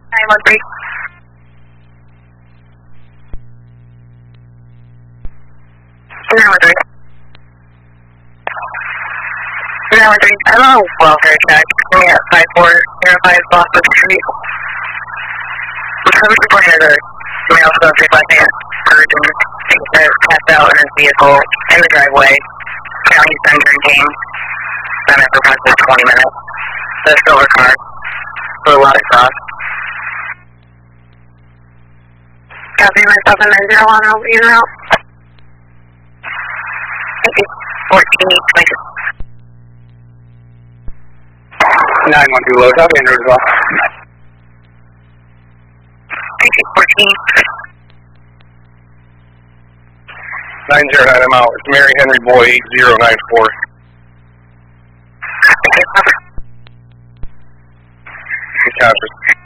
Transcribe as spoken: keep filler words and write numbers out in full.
nine one three. nine one three. nine one three. I'm on a welfare check. I'm at five four zero five Boston Street. I'm coming to point of the male subject left hand person that passed out in his vehicle in the driveway. County been drinking. Been there for approximately twenty minutes. The silver car. With a lot of sauce. Copy myself in nine zero one, I'll either out. Thank you. fourteen, twenty. nine one two low, copy, and as well. Thank you, fourteen. nine zero nine, I'm out. It's Mary Henry Boy, eight zero nine four. Thank you. Good conference.